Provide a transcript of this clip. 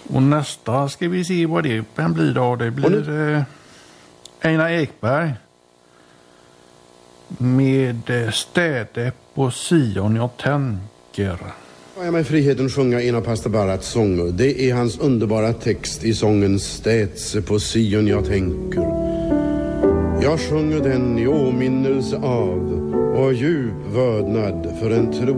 Och nästa ska vi se vad det kan bli då. Det blir Einar Ekberg med städe på Sion jag tänker. Jag med friheten sjunga en av Pastor Barats sånger. Det är hans underbara text i sången Städse på Sion jag tänker. Jag sjunger den i åminnelse av och djup vördnad för en tro